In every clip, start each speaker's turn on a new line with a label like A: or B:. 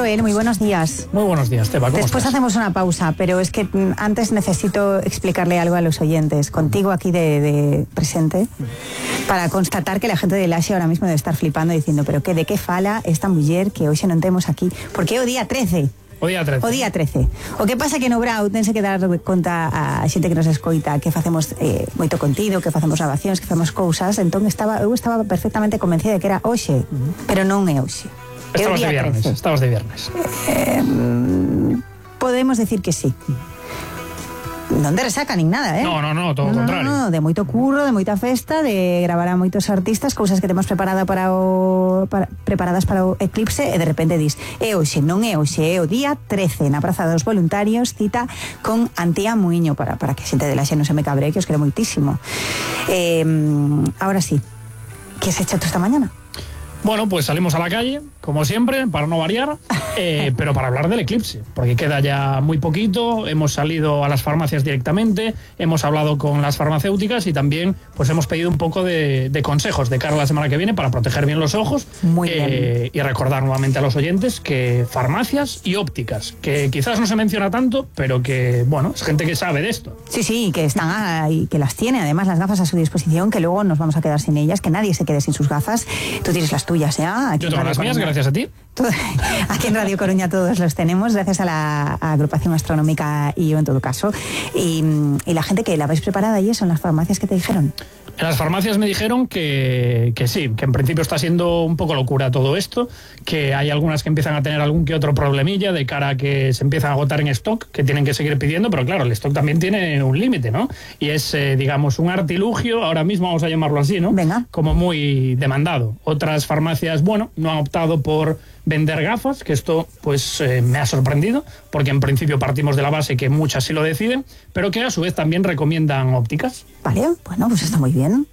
A: Joel, muy buenos días.
B: Muy buenos días, Teba. ¿Cómo
A: Después
B: estás?
A: hacemos una pausa, pero es que antes necesito explicarle algo a los oyentes, contigo aquí de presente, para constatar que la gente de Laxe ahora mismo debe estar flipando diciendo, pero de qué fala esta mujer que hoy se non temos aquí, porque é o día 13.
B: O día 13.
A: O día 13. O que pasa que no Brau tense que dar conta a xente que nos escoita que facemos moito contido, que facemos grabacións, que facemos cousas, entón eu estaba perfectamente convencida de que era hoxe, pero non é hoxe.
B: Estabas de viernes,
A: 13.
B: estabas de viernes.
A: Podemos decir que sí. Non de resaca nin nada,
B: No, todo o contrario.
A: No, de moito curro, de moita festa, de gravar a moitos artistas, cousas que temos preparadas para o eclipse, e de repente dis, é hoxe, non é hoxe, é o día 13 na Praza dos Voluntarios, cita con Antía Muiño, para que a xente de Laxe non se me cabre, que os quero moitísimo. Ahora sí, que has hecho tú esta mañana?
B: Bueno, pues salimos a la calle, como siempre, para no variar, pero para hablar del eclipse, porque queda ya muy poquito. Hemos salido a las farmacias directamente, hemos hablado con las farmacéuticas y también pues hemos pedido un poco de consejos de cara a la semana que viene para proteger bien los ojos.
A: Muy bien.
B: Y recordar nuevamente a los oyentes que farmacias y ópticas, que quizás no se menciona tanto, pero que, bueno, es gente que sabe de esto.
A: Sí, que están ahí, que las tiene, además las gafas a su disposición, que luego nos vamos a quedar sin ellas, que nadie se quede sin sus gafas. Tú tienes las tuyas, ¿ya?
B: Yo tengo las mías, gracias a ti.
A: Aquí en Radio Coruña todos los tenemos, gracias a la agrupación astronómica y yo en todo caso. Y la gente que la vais preparada y eso, en las farmacias, ¿qué te dijeron?
B: En las farmacias me dijeron que sí, que en principio está siendo un poco locura todo esto, que hay algunas que empiezan a tener algún que otro problemilla de cara a que se empiezan a agotar en stock, que tienen que seguir pidiendo, pero claro, el stock también tiene un límite, ¿no? Y es, digamos, un artilugio, ahora mismo vamos a llamarlo así, ¿no?
A: Venga.
B: Como muy demandado. Otras farmacias, bueno, no han optado por vender gafas, que esto pues me ha sorprendido, porque en principio partimos de la base que muchas sí lo deciden, pero que a su vez también recomiendan ópticas.
A: Vale, bueno, pues está muy bien.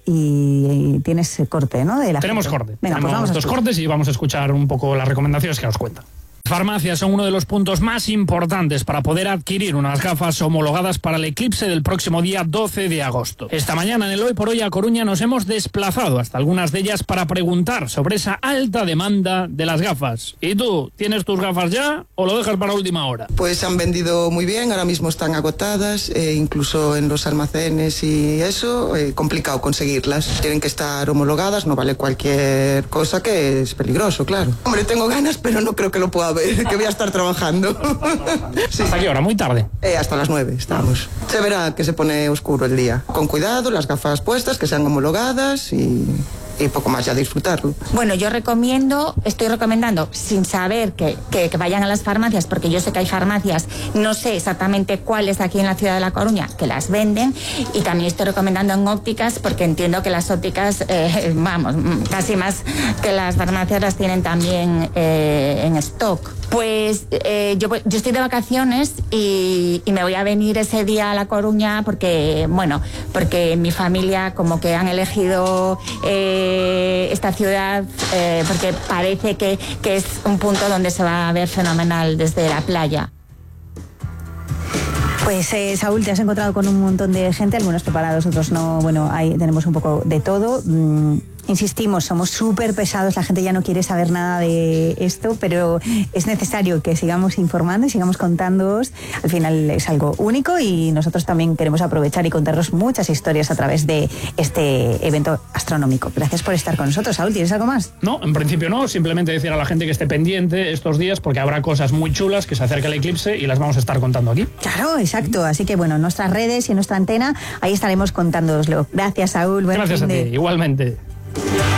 A: Y tienes corte, ¿no?
B: Tenemos corte.
A: Venga,
B: tenemos
A: pues vamos a
B: dos
A: escuchar.
B: cortes y vamos a escuchar un poco las recomendaciones que nos cuentan. Farmacias son uno de los puntos más importantes para poder adquirir unas gafas homologadas para el eclipse del próximo día 12 de agosto. Esta mañana en el Hoy por Hoy a Coruña nos hemos desplazado hasta algunas de ellas para preguntar sobre esa alta demanda de las gafas. ¿Y tú, tienes tus gafas ya o lo dejas para última hora?
C: Pues han vendido muy bien, ahora mismo están agotadas, incluso en los almacenes y eso, complicado conseguirlas. Tienen que estar homologadas, no vale cualquier cosa, que es peligroso, claro. Hombre, tengo ganas, pero no creo que lo pueda ver, que voy a estar trabajando. Sí.
B: ¿Hasta qué hora? Muy tarde.
C: Hasta las 9 estamos. Se verá que se pone oscuro el día. Con cuidado, las gafas puestas, que sean homologadas y poco más, ya disfrutarlo.
D: Bueno, yo estoy recomendando, sin saber que vayan a las farmacias, porque yo sé que hay farmacias, no sé exactamente cuáles aquí en la ciudad de La Coruña, que las venden, y también estoy recomendando en ópticas, porque entiendo que las ópticas, casi más que las farmacias las tienen también en stock. Pues yo estoy de vacaciones y me voy a venir ese día a La Coruña porque mi familia como que han elegido esta ciudad porque parece que es un punto donde se va a ver fenomenal desde la playa.
A: Pues Saúl, te has encontrado con un montón de gente, algunos preparados, otros no. Bueno, tenemos un poco de todo. Insistimos, somos súper pesados, la gente ya no quiere saber nada de esto, pero es necesario que sigamos informando y sigamos contándoos. Al final es algo único y nosotros también queremos aprovechar y contaros muchas historias a través de este evento astronómico. Gracias por estar con nosotros. Saúl, ¿tienes algo más?
B: No, en principio no, simplemente decir a la gente que esté pendiente estos días porque habrá cosas muy chulas que se acerca el eclipse y las vamos a estar contando aquí.
A: Claro, exacto. Así que bueno, en nuestras redes y en nuestra antena, ahí estaremos contándoslo. Gracias, Saúl.
B: Gracias a ti, igualmente.